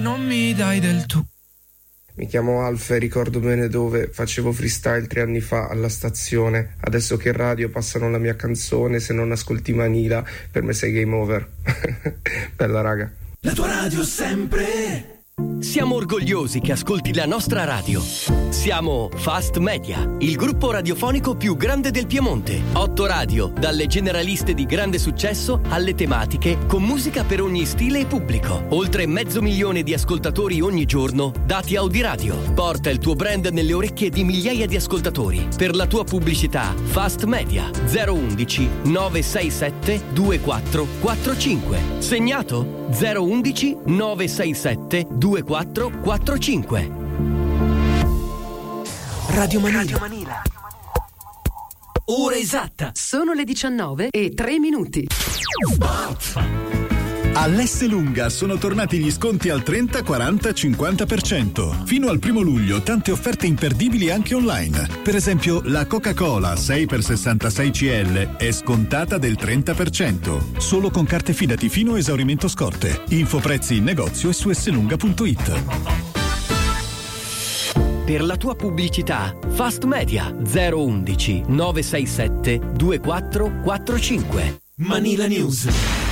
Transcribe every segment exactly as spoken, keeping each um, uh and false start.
Non mi dai del tu. Mi chiamo Alfa e ricordo bene dove facevo freestyle tre anni fa alla stazione. Adesso che in radio passano la mia canzone, se non ascolti Manila per me sei game over. Bella raga. La tua radio sempre. Siamo orgogliosi che ascolti la nostra radio. Siamo Fast Media, il gruppo radiofonico più grande del Piemonte. Otto radio, dalle generaliste di grande successo alle tematiche, con musica per ogni stile e pubblico. Oltre mezzo milione di ascoltatori ogni giorno, dati Audiradio. Porta il tuo brand nelle orecchie di migliaia di ascoltatori. Per la tua pubblicità, Fast Media zero undici nove sei sette due quattro quattro cinque. Segnato zero undici nove sei sette due quattro quattro cinque. Radio Manila. Radio Manila. Ora esatta. Sono le diciannove e tre minuti. Spot. All'S Lunga sono tornati gli sconti al trenta, quaranta, cinquanta per cento. Fino al primo luglio tante offerte imperdibili anche online. Per esempio la Coca-Cola sei per sessantasei centilitri è scontata del trenta per cento. Solo con carte Fidati fino a esaurimento scorte. Info prezzi in negozio e su slunga punto it. Per la tua pubblicità, Fast Media zero undici nove sei sette due quattro quattro cinque. Manila News.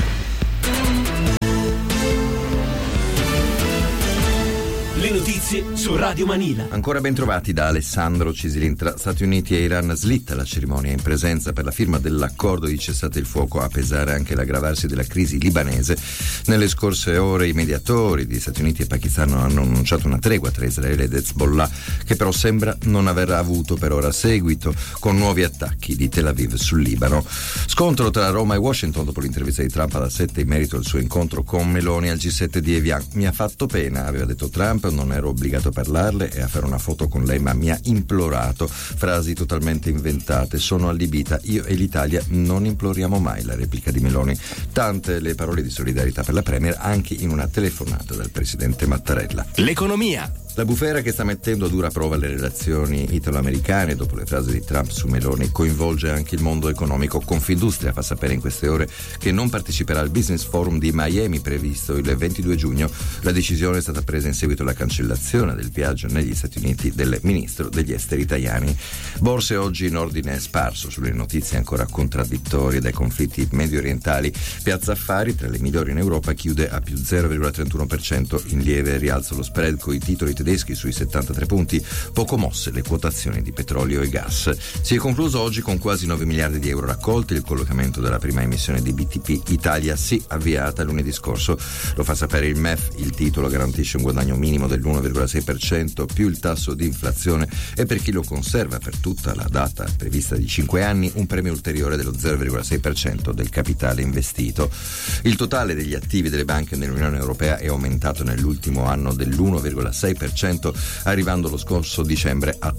Le notizie su Radio Manila. Ancora ben trovati da Alessandro Cisilin. Tra Stati Uniti e Iran slitta la cerimonia in presenza per la firma dell'accordo di cessate il fuoco, a pesare anche l'aggravarsi della crisi libanese. Nelle scorse ore i mediatori di Stati Uniti e Pakistan hanno annunciato una tregua tra Israele ed Hezbollah, che però sembra non aver avuto per ora seguito, con nuovi attacchi di Tel Aviv sul Libano. Scontro tra Roma e Washington dopo l'intervista di Trump alla sette in merito al suo incontro con Meloni al G sette di Evian. Mi ha fatto pena, aveva detto Trump, non ero obbligato a parlarle e a fare una foto con lei, ma mi ha implorato. Frasi totalmente inventate. Sono allibita. Io e l'Italia non imploriamo mai, la replica di Meloni. Tante le parole di solidarietà per la Premier, anche in una telefonata dal presidente Mattarella. L'economia. La bufera che sta mettendo a dura prova le relazioni italo-americane dopo le frasi di Trump su Meloni coinvolge anche il mondo economico. Confindustria fa sapere in queste ore che non parteciperà al Business Forum di Miami previsto il ventidue giugno. La decisione è stata presa in seguito alla cancellazione del viaggio negli Stati Uniti del ministro degli esteri italiani. Borse oggi in ordine sparso sulle notizie ancora contraddittorie dai conflitti medio orientali. Piazza Affari, tra le migliori in Europa, chiude a più zero virgola trentuno per cento, in lieve rialzo lo spread con i titoli tedeschi sui settantatré punti, poco mosse le quotazioni di petrolio e gas. Si è concluso oggi con quasi nove miliardi di euro raccolti il collocamento della prima emissione di B T P Italia Sì, avviata lunedì scorso. Lo fa sapere il M E F, il titolo garantisce un guadagno minimo dell'uno virgola sei per cento più il tasso di inflazione e per chi lo conserva per tutta la data prevista di cinque anni un premio ulteriore dello zero virgola sei per cento del capitale investito. Il totale degli attivi delle banche nell'Unione Europea è aumentato nell'ultimo anno dell'uno virgola sei per cento, arrivando lo scorso dicembre a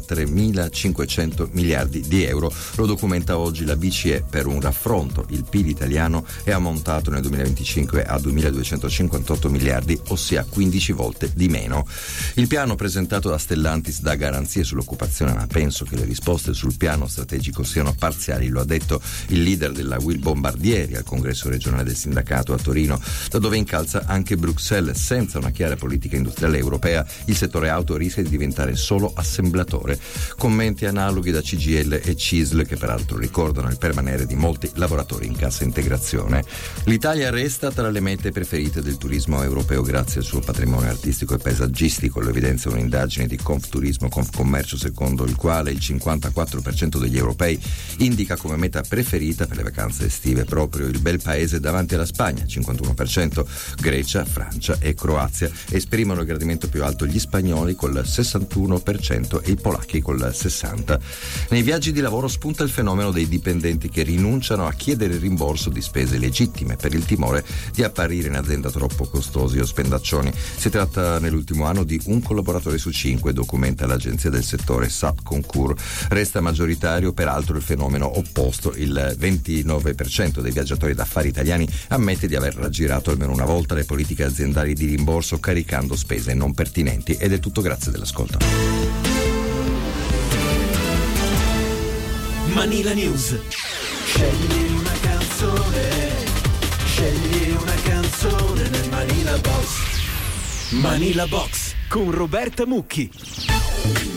trentatremilacinquecento miliardi di euro. Lo documenta oggi la B C E. Per un raffronto, il P I L italiano è ammontato nel duemilaventicinque a duemiladuecentocinquantotto miliardi, ossia quindici volte di meno. Il piano presentato da Stellantis dà garanzie sull'occupazione, ma penso che le risposte sul piano strategico siano parziali, lo ha detto il leader della Will Bombardieri al congresso regionale del sindacato a Torino, da dove incalza anche Bruxelles. Senza una chiara politica industriale europea, il settore auto rischia di diventare solo assemblatore. Commenti analoghi da C G I L e C I S L, che peraltro ricordano il permanere di molti lavoratori in cassa integrazione. L'Italia resta tra le mete preferite del turismo europeo grazie al suo patrimonio artistico e paesaggistico. Lo evidenzia un'indagine di Confturismo Confcommercio, secondo il quale il cinquantaquattro per cento degli europei indica come meta preferita per le vacanze estive proprio il bel paese davanti alla Spagna, cinquantuno per cento, Grecia, Francia e Croazia. Esprimono il gradimento più alto gli spagnoli col sessantuno per cento e i polacchi col sessanta per cento. Nei viaggi di lavoro spunta il fenomeno dei dipendenti che rinunciano a chiedere il rimborso di spese legittime per il timore di apparire in azienda troppo costosi o spendaccioni. Si tratta nell'ultimo anno di un collaboratore su cinque, documenta l'agenzia del settore S A P Concur. Resta maggioritario peraltro il fenomeno opposto. Il ventinove per cento dei viaggiatori d'affari italiani ammette di aver raggirato almeno una volta le politiche aziendali di rimborso caricando spese non pertinenti. Ed è tutto, grazie dell'ascolto. Manila News. Scegli una canzone, scegli una canzone nel Manila Box. Manila Box con Roberta Mucchi.